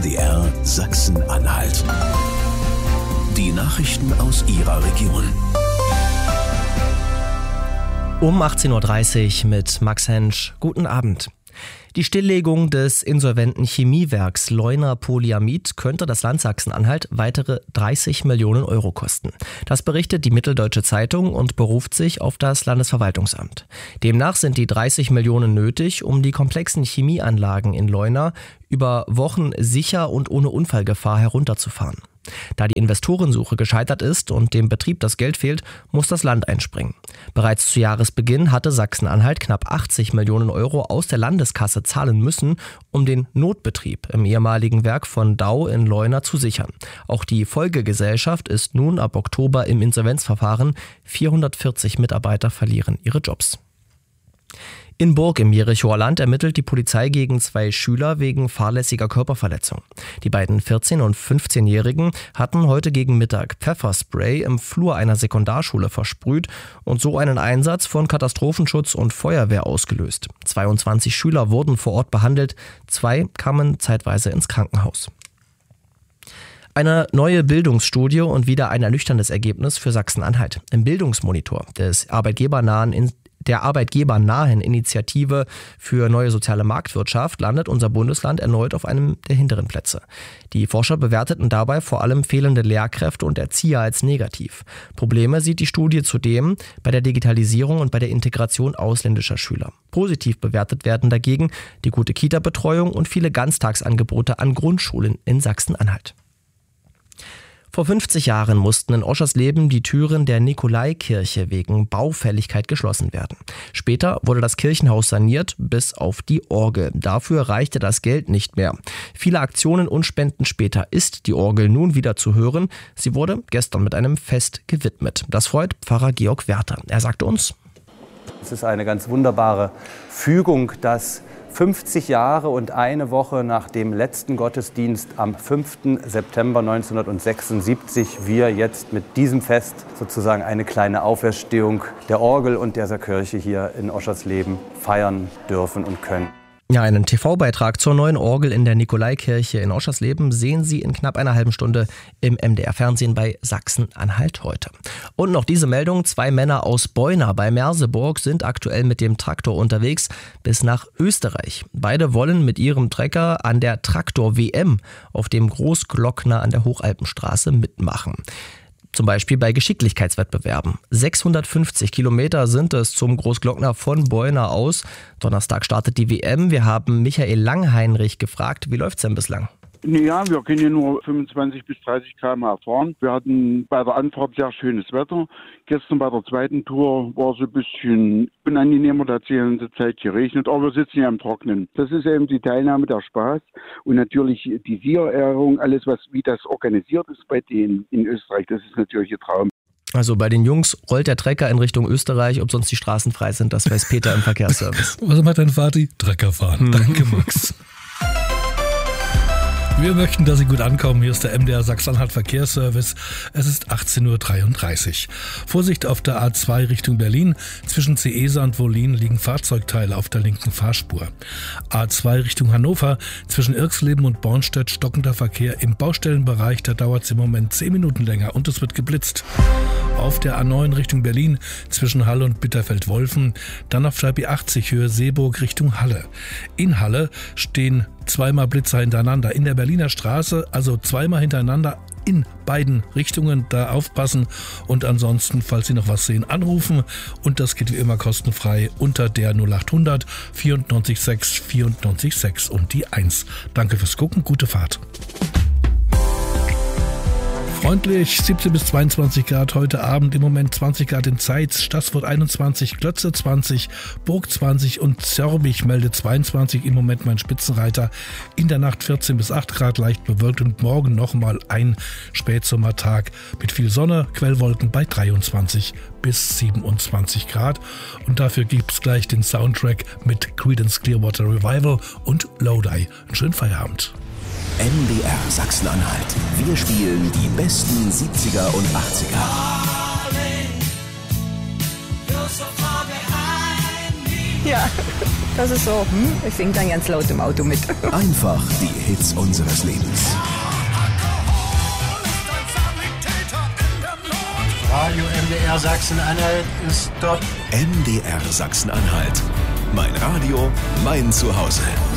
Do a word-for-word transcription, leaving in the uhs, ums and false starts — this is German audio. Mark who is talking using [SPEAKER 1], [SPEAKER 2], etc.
[SPEAKER 1] D R Sachsen-Anhalt. Die Nachrichten aus Ihrer Region.
[SPEAKER 2] Um achtzehn Uhr dreißig mit Max Hensch. Guten Abend. Die Stilllegung des insolventen Chemiewerks Leuna Polyamid könnte das Land Sachsen-Anhalt weitere dreißig Millionen Euro kosten. Das berichtet die Mitteldeutsche Zeitung und beruft sich auf das Landesverwaltungsamt. Demnach sind die dreißig Millionen nötig, um die komplexen Chemieanlagen in Leuna über Wochen sicher und ohne Unfallgefahr herunterzufahren. Da die Investorensuche gescheitert ist und dem Betrieb das Geld fehlt, muss das Land einspringen. Bereits zu Jahresbeginn hatte Sachsen-Anhalt knapp achtzig Millionen Euro aus der Landeskasse zahlen müssen, um den Notbetrieb im ehemaligen Werk von Dow in Leuna zu sichern. Auch die Folgegesellschaft ist nun ab Oktober im Insolvenzverfahren. vierhundertvierzig Mitarbeiter verlieren ihre Jobs. In Burg im Jerichower Land ermittelt die Polizei gegen zwei Schüler wegen fahrlässiger Körperverletzung. Die beiden vierzehn- und fünfzehnjährigen hatten heute gegen Mittag Pfefferspray im Flur einer Sekundarschule versprüht und so einen Einsatz von Katastrophenschutz und Feuerwehr ausgelöst. zweiundzwanzig Schüler wurden vor Ort behandelt, zwei kamen zeitweise ins Krankenhaus. Eine neue Bildungsstudie und wieder ein ernüchterndes Ergebnis für Sachsen-Anhalt. Im Bildungsmonitor des arbeitgebernahen in Der arbeitgebernahen Initiative für neue soziale Marktwirtschaft landet unser Bundesland erneut auf einem der hinteren Plätze. Die Forscher bewerteten dabei vor allem fehlende Lehrkräfte und Erzieher als negativ. Probleme sieht die Studie zudem bei der Digitalisierung und bei der Integration ausländischer Schüler. Positiv bewertet werden dagegen die gute Kita-Betreuung und viele Ganztagsangebote an Grundschulen in Sachsen-Anhalt. Vor fünfzig Jahren mussten in Oschersleben die Türen der Nikolaikirche wegen Baufälligkeit geschlossen werden. Später wurde das Kirchenhaus saniert, bis auf die Orgel. Dafür reichte das Geld nicht mehr. Viele Aktionen und Spenden später ist die Orgel nun wieder zu hören. Sie wurde gestern mit einem Fest gewidmet. Das freut Pfarrer Georg Werther. Er sagte uns:
[SPEAKER 3] Es ist eine ganz wunderbare Fügung, dass fünfzig Jahre und eine Woche nach dem letzten Gottesdienst am fünften September neunzehnhundertsechsundsiebzig wir jetzt mit diesem Fest sozusagen eine kleine Auferstehung der Orgel und dieser Kirche hier in Oschersleben feiern dürfen und können.
[SPEAKER 2] Ja, einen T V-Beitrag zur neuen Orgel in der Nikolaikirche in Oschersleben sehen Sie in knapp einer halben Stunde im M D R-Fernsehen bei Sachsen-Anhalt heute. Und noch diese Meldung: Zwei Männer aus Beuna bei Merseburg sind aktuell mit dem Traktor unterwegs bis nach Österreich. Beide wollen mit ihrem Trecker an der Traktor-W M auf dem Großglockner an der Hochalpenstraße mitmachen. Zum Beispiel bei Geschicklichkeitswettbewerben. sechshundertfünfzig Kilometer sind es zum Großglockner von Beuna aus. Donnerstag startet die W M. Wir haben Michael Langheinrich gefragt, wie läuft's denn bislang?
[SPEAKER 4] Ja, wir können ja nur fünfundzwanzig bis dreißig Kilometer pro Stunde fahren. Wir hatten bei der Anfahrt sehr schönes Wetter. Gestern bei der zweiten Tour war es ein bisschen unangenehmer, da hat es die ganze Zeit geregnet, aber wir sitzen ja im Trocknen. Das ist eben die Teilnahme, der Spaß und natürlich die Siegerehrung, alles was wie das organisiert ist bei denen in Österreich, das ist natürlich ein Traum.
[SPEAKER 2] Also bei den Jungs rollt der Trecker in Richtung Österreich, ob sonst die Straßen frei sind, das weiß Peter im Verkehrsservice.
[SPEAKER 5] Was macht dein Vati? Trecker fahren. Hm. Danke, Max. Wir möchten, dass Sie gut ankommen. Hier ist der M D R Sachsen-Anhalt Verkehrsservice. Es ist achtzehn Uhr dreiunddreißig. Vorsicht auf der A zwei Richtung Berlin. Zwischen Ceesa und Wollin liegen Fahrzeugteile auf der linken Fahrspur. A zwei Richtung Hannover. Zwischen Irxleben und Bornstedt stockender Verkehr im Baustellenbereich. Da dauert es im Moment zehn Minuten länger und es wird geblitzt. Auf der A neun Richtung Berlin zwischen Halle und Bitterfeld-Wolfen. Dann auf der B achtzig Höhe Seeburg Richtung Halle. In Halle stehen zweimal Blitzer hintereinander. In der Berliner Straße, also zweimal hintereinander in beiden Richtungen, da aufpassen. Und ansonsten, falls Sie noch was sehen, anrufen. Und das geht wie immer kostenfrei unter der null achthundert vierundneunzig sechs vierundneunzig sechs und die eins. Danke fürs Gucken, gute Fahrt. Freundlich, siebzehn bis zweiundzwanzig Grad heute Abend, im Moment zwanzig Grad in Zeitz, Stassfurt einundzwanzig, Klötze zwanzig, Burg zwanzig und Zörbich meldet zweiundzwanzig, im Moment mein Spitzenreiter. In der Nacht vierzehn bis acht Grad, leicht bewölkt und morgen nochmal ein Spätsommertag mit viel Sonne, Quellwolken bei dreiundzwanzig bis siebenundzwanzig Grad. Und dafür gibt's gleich den Soundtrack mit Creedence Clearwater Revival und Lodi. Einen schönen Feierabend.
[SPEAKER 1] M D R Sachsen-Anhalt. Wir spielen die besten siebziger und achtziger.
[SPEAKER 6] Ja, das ist so. Hm? Ich singe dann ganz laut im Auto mit.
[SPEAKER 1] Einfach die Hits unseres Lebens.
[SPEAKER 7] Radio M D R Sachsen-Anhalt ist top.
[SPEAKER 1] M D R Sachsen-Anhalt. Mein Radio, mein Zuhause.